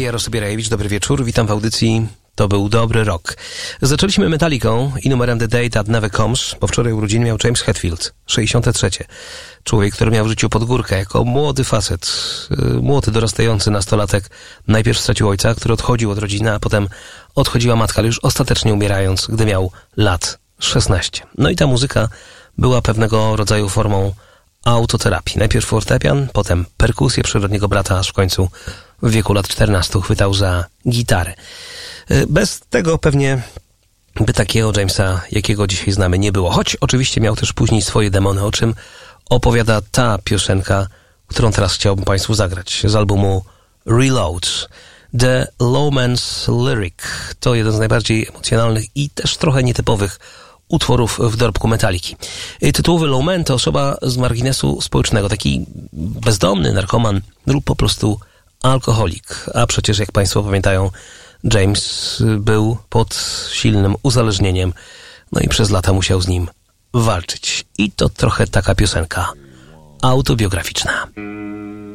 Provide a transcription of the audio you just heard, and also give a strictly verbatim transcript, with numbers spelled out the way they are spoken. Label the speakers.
Speaker 1: Jarosław Bierajewicz, dobry wieczór. Witam w audycji To był dobry rok. Zaczęliśmy Metallicą i numerem The Day That Never Comes, bo wczoraj urodziny miał James Hetfield, sześćdziesiąte trzecie. Człowiek, który miał w życiu pod górkę jako młody facet, młody, dorastający nastolatek. Najpierw stracił ojca, który odchodził od rodziny, a potem odchodziła matka, ale już ostatecznie umierając, gdy miał lat szesnaście. No i ta muzyka była pewnego rodzaju formą autoterapii. Najpierw fortepian, potem perkusję przyrodniego brata, aż w końcu w wieku lat czternastu chwytał za gitarę. Bez tego pewnie by takiego Jamesa, jakiego dzisiaj znamy, nie było. Choć oczywiście miał też później swoje demony, o czym opowiada ta piosenka, którą teraz chciałbym Państwu zagrać z albumu Reload. The Lowman's Lyric to jeden z najbardziej emocjonalnych i też trochę nietypowych utworów w dorobku Metalliki. Tytułowy Lowman to osoba z marginesu społecznego, taki bezdomny narkoman lub po prostu alkoholik. A przecież, jak Państwo pamiętają, James był pod silnym uzależnieniem, no i przez lata musiał z nim walczyć. I to trochę taka piosenka autobiograficzna.